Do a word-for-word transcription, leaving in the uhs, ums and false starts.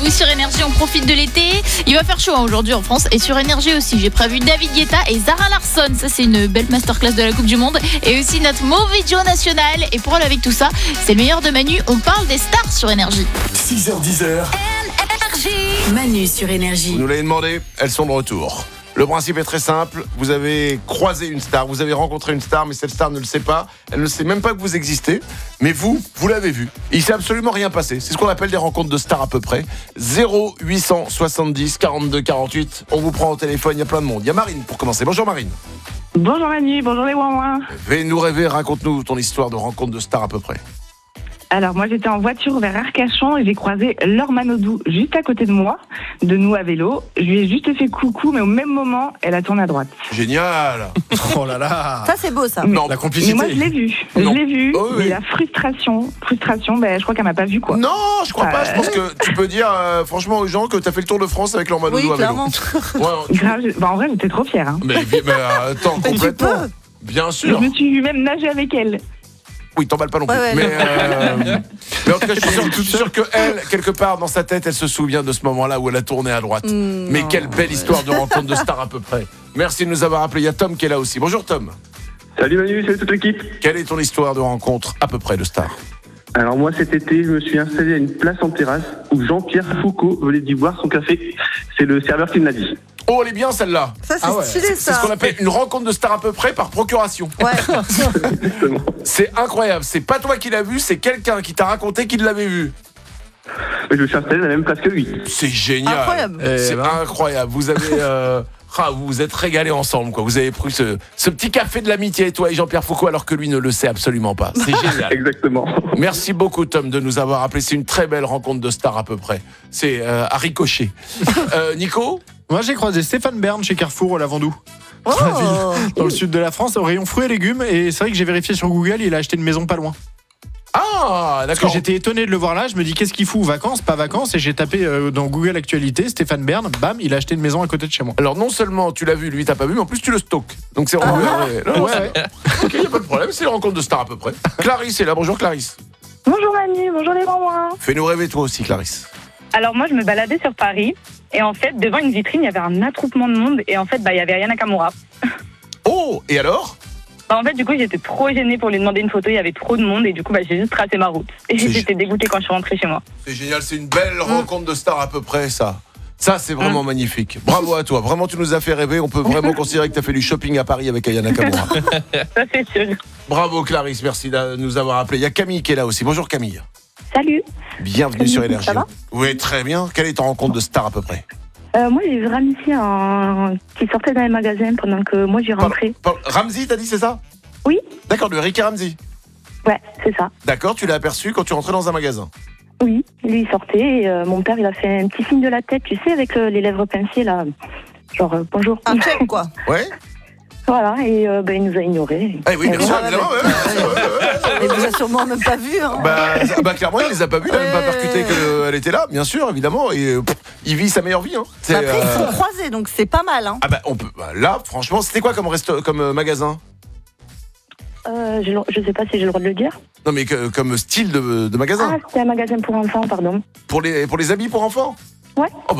Oui, sur Énergie, on profite de l'été. Il va faire chaud hein, aujourd'hui en France. Et sur Énergie aussi, j'ai prévu David Guetta et Zara Larsson. Ça, c'est une belle masterclass de la Coupe du Monde. Et aussi notre Movie Joe national. Et pour aller avec tout ça, c'est le meilleur de Manu. On parle des stars sur Énergie. six heures dix heures. Manu sur Énergie. Vous nous l'avez demandé, elles sont de retour. Le principe est très simple, vous avez croisé une star, vous avez rencontré une star, mais cette star ne le sait pas, elle ne sait même pas que vous existez, mais vous, vous l'avez vue. Il ne s'est absolument rien passé, c'est ce qu'on appelle des rencontres de stars à peu près. zéro huit cent soixante-dix quarante-deux quarante-huit, on vous prend au téléphone, il y a plein de monde. Il y a Marine pour commencer, bonjour Marine. Bonjour Manu, bonjour les ouin-ouin. Fais-nous rêver, raconte-nous ton histoire de rencontre de stars à peu près. Alors moi j'étais en voiture vers Arcachon et j'ai croisé Laure Manodou juste à côté de moi, de nous à vélo. Je lui ai juste fait coucou, mais au même moment, elle a tourné à droite. Génial. Oh là là. Ça c'est beau ça. Non, La Mais complicité. moi je l'ai vu, je Non. l'ai vu, Oh, oui. mais la frustration, frustration, ben, je crois qu'elle m'a pas vu quoi. non, je crois Euh. pas, je pense que tu peux dire euh, franchement aux gens que tu as fait le tour de France avec leur Oui, Manodou à vélo. clairement. Ouais, Grave, je- bah, en vrai j'étais trop fière. Hein. mais, mais euh, attends, Mais tu complètement. peux. Bien Je sûr. me suis même nager avec elle. Oui, t'emballes pas non plus. Ouais, ouais, mais, non. euh, mais en tout cas, je suis sûr, je suis sûr que elle, quelque part dans sa tête, elle se souvient de ce moment-là où elle a tourné à droite. Mm, mais non. quelle belle histoire de rencontre de star à peu près. Merci de nous avoir appelé. Il y a Tom qui est là aussi. Bonjour Tom. Salut Manu, salut toute l'équipe. Quelle est ton histoire de rencontre à peu près de star? Alors moi cet été, je me suis installé à une place en terrasse où Jean-Pierre Foucault venait d'y boire son café. C'est le serveur qui me l'a dit. Oh, elle est bien celle-là. Ça c'est Ah ouais. stylé C'est ça. ce qu'on appelle une rencontre de star à peu près par procuration. Ouais. Exactement. C'est incroyable. C'est pas toi qui l'as vu, c'est quelqu'un qui t'a raconté qu'il l'avait vu. Je me suis installé à la même place que lui. C'est génial. Incroyable. Eh C'est ben. incroyable. Vous avez, euh, ah, vous vous êtes régalés ensemble, quoi. Vous avez pris ce, ce petit café de l'amitié, toi et Jean-Pierre Foucault, alors que lui ne le sait absolument pas. C'est génial. Exactement. Merci beaucoup, Tom, de nous avoir appelé. C'est une très belle rencontre de stars à peu près. C'est euh, à ricocher. Euh, Nico? Moi j'ai croisé Stéphane Bern chez Carrefour au Lavandou. Oh. Dans la ville, dans le sud de la France, au rayon fruits et légumes. Et c'est vrai que j'ai vérifié sur Google, il a acheté une maison pas loin. Ah, Parce que d'accord. j'étais étonné de le voir là, je me dis qu'est-ce qu'il fout, vacances, pas vacances, et j'ai tapé euh, dans Google Actualité, Stéphane Bern, bam, il a acheté une maison à côté de chez moi. Alors, non seulement tu l'as vu, lui, t'as pas vu, mais en plus, tu le stockes. Donc, c'est vraiment. ouais, non, Ouais, c'est- ouais. Ok, y a pas de problème, c'est une rencontre de stars à peu près. Clarisse est là. Bonjour, Clarisse. Bonjour Manu, bonjour les ouin-ouin. Fais-nous rêver, toi aussi, Clarisse. Alors moi je me baladais sur Paris et en fait devant une vitrine il y avait un attroupement de monde et en fait bah il y avait Aya Nakamura. Oh, et alors? Bah, en fait, du coup, j'étais trop gênée pour lui demander une photo. Il y avait trop de monde et du coup, bah, j'ai juste tracé ma route. Et C'est j'étais dégoûtée quand je suis rentrée chez moi. C'est génial, c'est une belle rencontre de stars à peu près, ça. Ça, c'est vraiment magnifique. Bravo à toi. Vraiment, tu nous as fait rêver. On peut vraiment considérer que tu as fait du shopping à Paris avec Aya Nakamura. Ça, c'est sûr. Bravo, Clarisse. Merci de nous avoir appelé. Il y a Camille qui est là aussi. Bonjour, Camille. Salut. Bienvenue sur Énergie. Ça va Oui, très bien. Quelle est ta rencontre de star à peu près? Euh, moi, j'ai vu Ramsey en... qui sortait dans les magasins pendant que moi, j'y rentrais. Pardon, Ramsey, t'as dit, c'est ça? Oui. D'accord, de Rick et Ramsey. Ouais, c'est ça. D'accord, tu l'as aperçu quand tu rentrais dans un magasin. Oui, lui, il sortait et euh, mon père, il a fait un petit signe de la tête, tu sais, avec euh, les lèvres pincées, là. Genre, euh, bonjour. Un check quoi. Ouais. Voilà, et euh, ben, il nous a ignorés. Eh oui, bien Et sûr, voilà. évidemment. ouais, ouais, ouais, ouais, ouais. Il vous a sûrement même pas vu. Hein. Bah, ça- bah, clairement, il les a pas vus, il a même pas Ouais. percuté qu'elle était là, bien sûr, évidemment. Et euh, pff, il vit sa meilleure vie. Hein. C'est, Après ils euh, sont croisés donc c'est pas mal. Hein. Ah bah, on peut. Bah, là, franchement, c'était quoi comme, resto... comme euh, magasin? Euh, je, je sais pas si j'ai le droit de le dire. Non, mais que- comme style de, de magasin. Ah, c'était un magasin pour enfants, pardon. Pour, les, pour les habits pour enfants? Ouais. Oh,